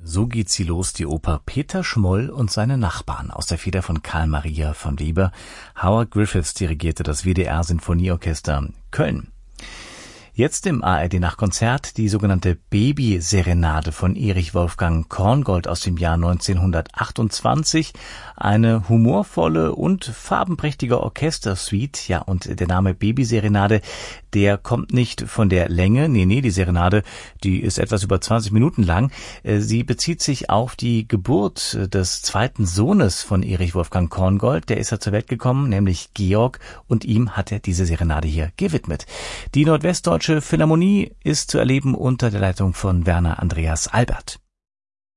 So geht sie los, die Oper Peter Schmoll und seine Nachbarn aus der Feder von Carl Maria von Weber. Howard Griffiths dirigierte das WDR Sinfonieorchester Köln. Jetzt im ARD-Nachtkonzert die sogenannte Baby-Serenade von Erich Wolfgang Korngold aus dem Jahr 1928. Eine humorvolle und farbenprächtige Orchestersuite. Ja, und der Name Baby-Serenade, der kommt nicht von der Länge. Nee, die Serenade, die ist etwas über 20 Minuten lang. Sie bezieht sich auf die Geburt des zweiten Sohnes von Erich Wolfgang Korngold. Der ist ja zur Welt gekommen, nämlich Georg, und ihm hat er diese Serenade hier gewidmet. Die Nordwestdeutsche Philharmonie ist zu erleben unter der Leitung von Werner Andreas Albert.